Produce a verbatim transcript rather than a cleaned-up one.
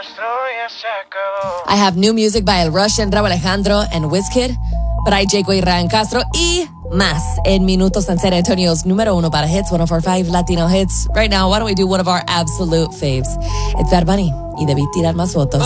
I have new music by El Russian, Rauw Alejandro, and Wizkid. But I, Jake y Ryan Castro, y más en Minutos en San Antonio's número uno para hits, one oh four point five Latino Hits. Right now, why don't we do one of our absolute faves? It's Bad Bunny, y debí tirar más fotos.